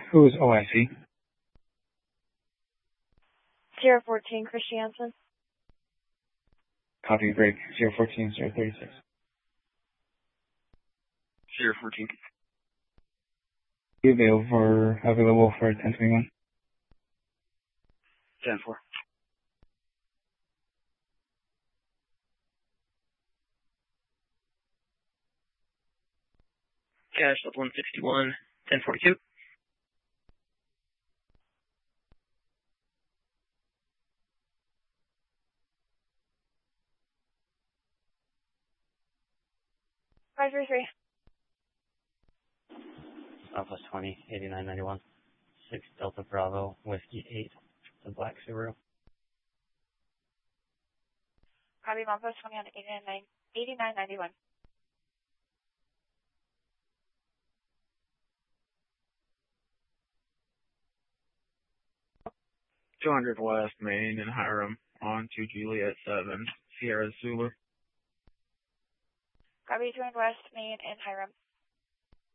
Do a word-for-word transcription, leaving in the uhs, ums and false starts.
Who is O I C? Sierra fourteen, Christy Hansen. Copy, break. zero fourteen, zero thirty-six. Sierra fourteen. Be available for, available for ten twenty-one. ten four. Cash up one sixty-one, ten forty-two. five three three. Southwest twenty, eighty-nine ninety-one. six Delta Bravo, Whiskey eight, the Black Subaru. Copy, Southwest twenty on eighty-nine ninety-one. two hundred West Main in Hiram on to Juliet seven, Sierra Zulu. Copy, two hundred West Main in Hiram.